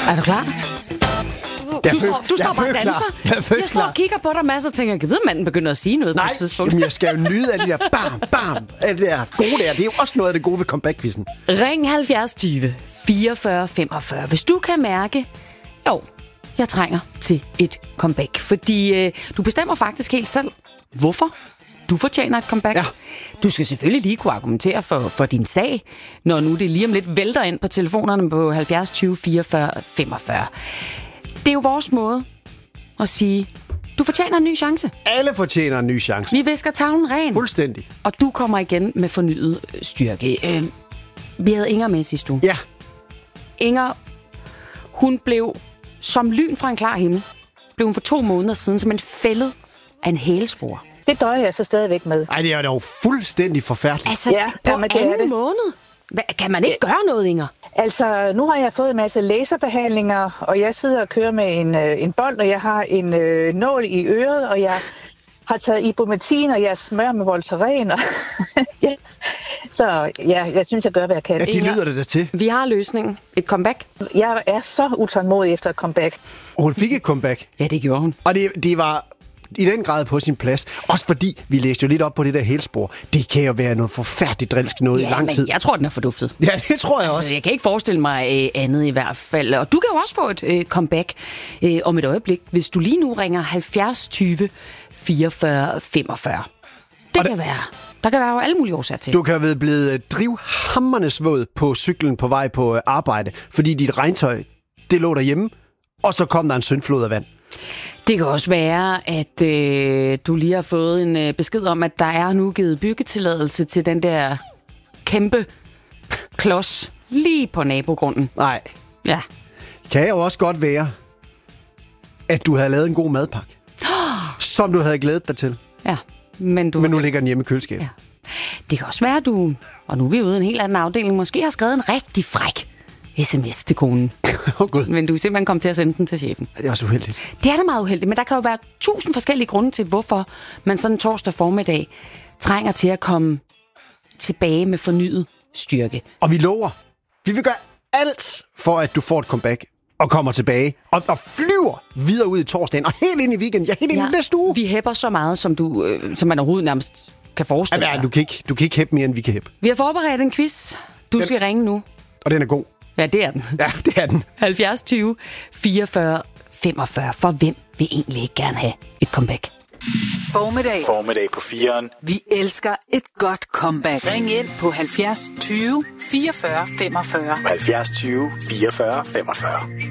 Er du klar? Du står bare og danser. Jeg står og kigger på dig, Mads, og tænker, jeg ved, manden begynder at sige noget på et tidspunkt. Nej, jeg skal jo nyde af det der bam, af det der gode der. Det er jo også noget af det gode ved comeback-quizzen. Ring 70 20 44 45, hvis du kan mærke, jeg trænger til et comeback. Fordi du bestemmer faktisk helt selv, hvorfor du fortjener et comeback. Ja. Du skal selvfølgelig lige kunne argumentere for din sag, når nu det lige om lidt vælter ind på telefonerne på 70 20 44 45. Det er jo vores måde at sige, du fortjener en ny chance. Alle fortjener en ny chance. Vi visker tavlen ren. Fuldstændig. Og du kommer igen med fornyet styrke. Vi havde Inger med sidste uge. Ja. Inger, hun blev som lyn fra en klar himmel. Blev hun for 2 måneder siden som en fældet af en hælspor. Det døjer jeg så stadigvæk med. Ej, det er jo fuldstændig forfærdeligt. Altså, på anden måned? Kan man ikke gøre noget, Inger? Altså, nu har jeg fået en masse laserbehandlinger, og jeg sidder og kører med en bold, og jeg har en nål i øret, og jeg har taget ibuprofen, og jeg smører med Voltaren. Ja. Så ja, jeg synes, jeg gør, hvad jeg kan. Ja, det lyder det da til. Vi har løsningen. Et comeback. Jeg er så utålmodig efter et comeback. Og hun fik et comeback. Ja, det gjorde hun. Og det var i den grad på sin plads. Også fordi, vi læste jo lidt op på det der hælspor. Det kan jo være noget forfærdeligt drilsk noget i lang tid. Jeg tror, den er forduftet. Ja, det tror jeg også. Altså, jeg kan ikke forestille mig andet i hvert fald. Og du kan jo også få et comeback om et øjeblik, hvis du lige nu ringer 70 20 44 45. Det kan være. Der kan være jo alle mulige årsager til. Du kan have været blevet drivhamrende svåd på cyklen på vej på arbejde, fordi dit regntøj, det lå derhjemme, og så kom der en syndflod af vand. Det kan også være, at du lige har fået en besked om, at der er nu givet byggetilladelse til den der kæmpe klods lige på nabogrunden. Nej. Ja. Kan jo også godt være, at du havde lavet en god madpakke, som du havde glædet dig til. Ja. Men nu ligger den hjemme i køleskabet. Ja. Det kan også være, at du, og nu er vi ude i en helt anden afdeling, måske har skrevet en rigtig fræk sms til konen. God. Men du er simpelthen kommet til at sende den til chefen. Det er også uheldigt. Det er da meget uheldigt, men der kan jo være 1000 forskellige grunde til, hvorfor man sådan en torsdag formiddag trænger til at komme tilbage med fornyet styrke. Og vi lover, vi vil gøre alt for, at du får et comeback og kommer tilbage og flyver videre ud i torsdagen og helt ind i weekenden. Ja, helt ind i næste uge. Vi hæpper så meget, som man overhovedet nærmest kan forestille sig. Du kan ikke hæppe mere, end vi kan hæppe. Vi har forberedt en quiz. Du skal ringe nu. Og den er god. Ja, det er den. Ja, det er den. 70 20 44 45. For hvem vil egentlig ikke gerne have et comeback? Formiddag på 4'eren. Vi elsker et godt comeback. Ring ind på 70 20 44 45. 70 20 44 45.